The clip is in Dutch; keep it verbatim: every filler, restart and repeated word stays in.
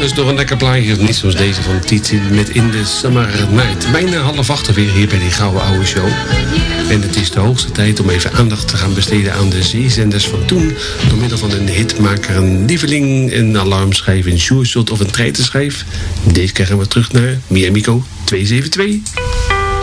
dus door een lekker plaatje. Niet zoals deze van Titi met In the Summer Night. Bijna half acht weer hier bij die gouden oude show. En het is de hoogste tijd om even aandacht te gaan besteden aan de zeezenders van toen. Door middel van een hitmaker, een lieveling, een alarmschijf, een sure shot of een treitenschijf. Deze krijgen we terug naar Miamico tweehonderdzevenentwintig.